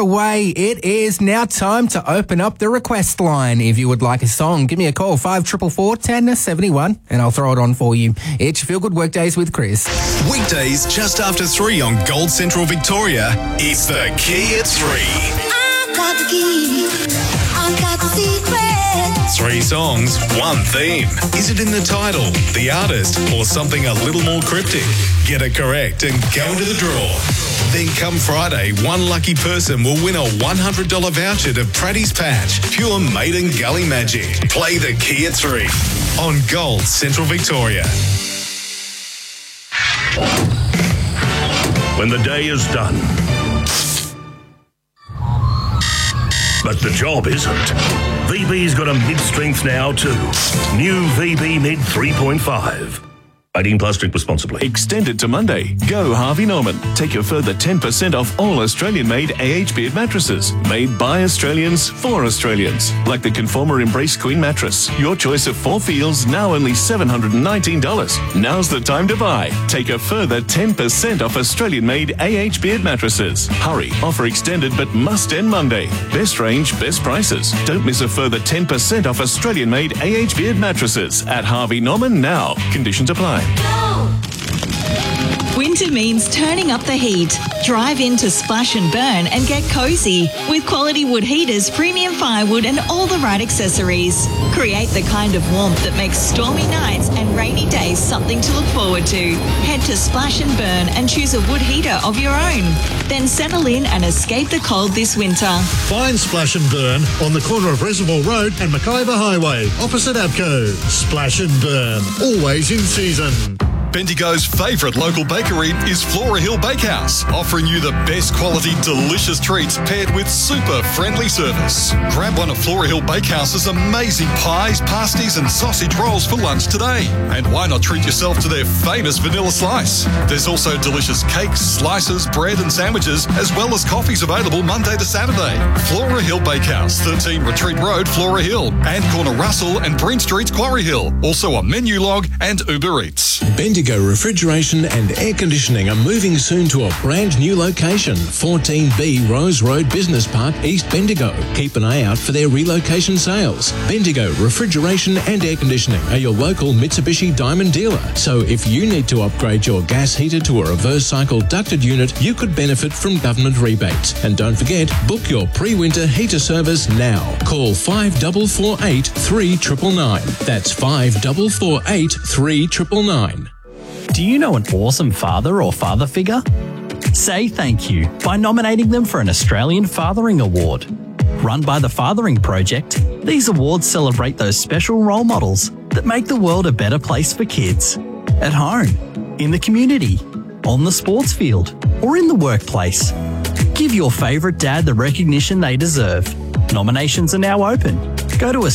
away. It is now time to open up the request line. If you would like a song, give me a call, 5444 1071, and I'll throw it on for you. It's your Feel Good Workdays with Chris. Weekdays just after 3 on Gold Central Victoria. It's the Key at 3. I've got the key. I've got the secret. 3 songs, 1 theme. Is it in the title, the artist, or something a little more cryptic? Get it correct and go into the draw. Then come Friday, one lucky person will win a $100 voucher to Praddy's Patch, pure Maiden Gully magic. Play the Key at 3 on Gold Central Victoria. When the day is done, but the job isn't, VB's got a mid-strength now too. New VB Mid 3.5. 18 plus, drink responsibly. Extended to Monday. Go Harvey Norman. Take your further 10% off all Australian-made AH Beard mattresses. Made by Australians for Australians. Like the Conformer Embrace Queen mattress. Your choice of 4 feels, now only $719. Now's the time to buy. Take a further 10% off Australian-made AH Beard mattresses. Hurry. Offer extended but must end Monday. Best range, best prices. Don't miss a further 10% off Australian-made AH Beard mattresses at Harvey Norman now. Conditions apply. Winter means turning up the heat. Drive into Splash and Burn and get cozy with quality wood heaters, premium firewood and all the right accessories. Create the kind of warmth that makes stormy nights and rainy days something to look forward to. Head to Splash and Burn and choose a wood heater of your own. Then settle in and escape the cold this winter. Find Splash and Burn on the corner of Reservoir Road and Mackayba Highway, opposite Abco. Splash and Burn, always in season. Bendigo's favourite local bakery is Flora Hill Bakehouse, offering you the best quality, delicious treats paired with super friendly service. Grab one of Flora Hill Bakehouse's amazing pies, pasties and sausage rolls for lunch today. And why not treat yourself to their famous vanilla slice? There's also delicious cakes, slices, bread and sandwiches, as well as coffees available Monday to Saturday. Flora Hill Bakehouse, 13 Retreat Road, Flora Hill, and corner Russell and Breen Street, Quarry Hill. Also on Menu Log and Uber Eats. Bendigo Refrigeration and Air Conditioning are moving soon to a brand new location, 14B Rose Road Business Park, East Bendigo. Keep an eye out for their relocation sales. Bendigo Refrigeration and Air Conditioning are your local Mitsubishi Diamond dealer. So if you need to upgrade your gas heater to a reverse cycle ducted unit, you could benefit from government rebates. And don't forget, book your pre-winter heater service now. Call 5448 3999. That's 5448 3999. Do you know an awesome father or father figure? Say thank you by nominating them for an Australian Fathering Award. Run by the Fathering Project, these awards celebrate those special role models that make the world a better place for kids. At home, in the community, on the sports field, or in the workplace. Give your favourite dad the recognition they deserve. Nominations are now open. Go to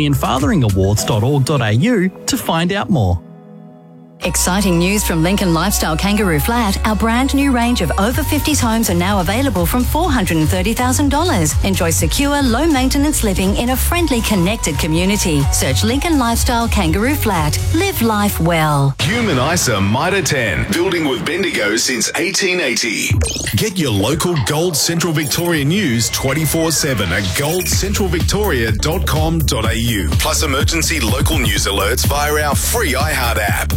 australianfatheringawards.org.au to find out more. Exciting news from Lincoln Lifestyle Kangaroo Flat. Our brand new range of over 50s homes are now available from $430,000. Enjoy secure, low maintenance living in a friendly, connected community. Search Lincoln Lifestyle Kangaroo Flat. Live life well. Human ISA Mitre 10, building with Bendigo since 1880. Get your local Gold Central Victoria news 24/7 at goldcentralvictoria.com.au. Plus emergency local news alerts via our free iHeart app.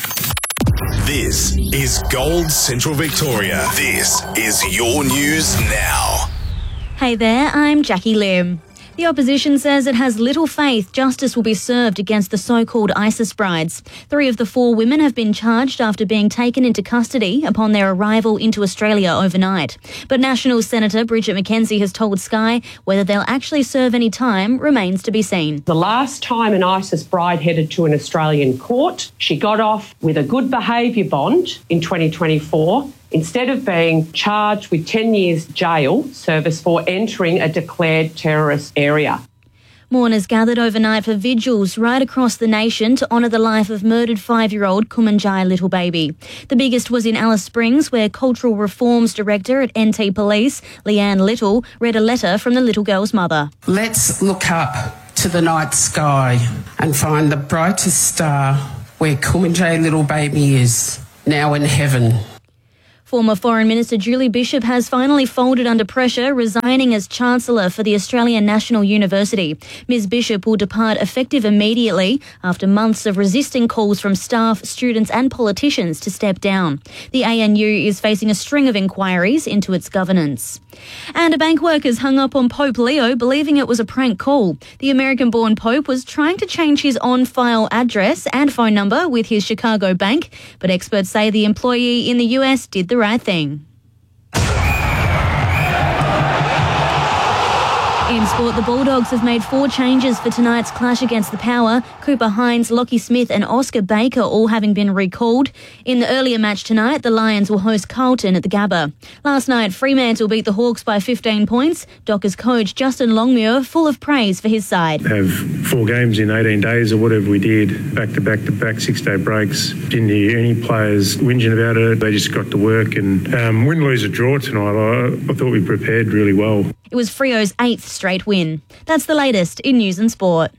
This is Gold Central Victoria. This is your news now. Hey there, I'm Jackie Lim. The opposition says it has little faith justice will be served against the so-called ISIS brides. 3 of the 4 women have been charged after being taken into custody upon their arrival into Australia overnight. But National Senator Bridget McKenzie has told Sky whether they'll actually serve any time remains to be seen. The last time an ISIS bride headed to an Australian court, she got off with a good behaviour bond in 2024. Instead of being charged with 10 years jail service for entering a declared terrorist area. Mourners gathered overnight for vigils right across the nation to honour the life of murdered 5-year-old Kumanjai Little Baby. The biggest was in Alice Springs, where Cultural Reforms Director at NT Police, Leanne Little, read a letter from the little girl's mother. Let's look up to the night sky and find the brightest star where Kumanjai Little Baby is, now in heaven. Former Foreign Minister Julie Bishop has finally folded under pressure, resigning as Chancellor for the Australian National University. Ms Bishop will depart effective immediately after months of resisting calls from staff, students and politicians to step down. The ANU is facing a string of inquiries into its governance. And a bank worker's hung up on Pope Leo, believing it was a prank call. The American-born Pope was trying to change his on-file address and phone number with his Chicago bank, but experts say the employee in the US did the right thing. In sport, the Bulldogs have made 4 changes for tonight's clash against the Power. Cooper Hines, Lockie Smith and Oscar Baker all having been recalled. In the earlier match tonight, the Lions will host Carlton at the Gabba. Last night, Fremantle beat the Hawks by 15 points. Dockers coach Justin Longmuir full of praise for his side. Have 4 games in 18 days or whatever we did, back-to-back 6-day breaks. Didn't hear any players whinging about it. They just got to work and win, lose or draw tonight. I thought we prepared really well. It was Freo's 8th straight win. That's the latest in news and sport.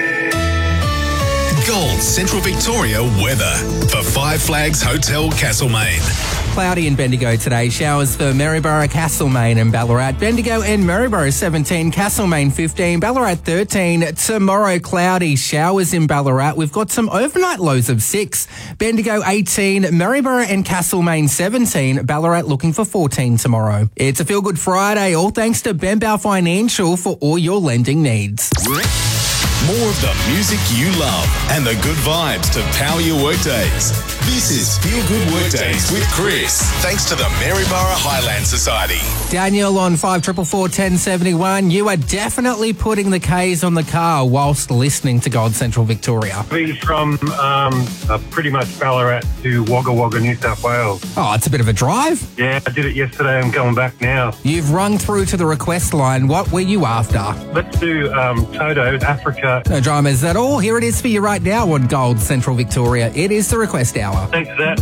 Gold Central Victoria weather for Five Flags Hotel Castlemaine. Cloudy in Bendigo today. Showers for Maryborough, Castlemaine and Ballarat. Bendigo and Maryborough 17, Castlemaine 15, Ballarat 13. Tomorrow cloudy, showers in Ballarat. We've got some overnight lows of 6. Bendigo 18, Maryborough and Castlemaine 17, Ballarat looking for 14 tomorrow. It's a Feel Good Friday, all thanks to Benbow Financial for all your lending needs. More of the music you love and the good vibes to power your workdays. This is Feel Good Workdays with Chris, thanks to the Maryborough Highland Society. Daniel on 5444 1071. You are definitely putting the K's on the car whilst listening to Gold Central Victoria. Be from pretty much Ballarat to Wagga Wagga, New South Wales. Oh, it's a bit of a drive. Yeah, I did it yesterday. I'm going back now. You've rung through to the request line. What were you after? Let's do Toto, Africa. No dramas at all. Here it is for you right now on Gold Central Victoria. It is the request hour. Thanks for that.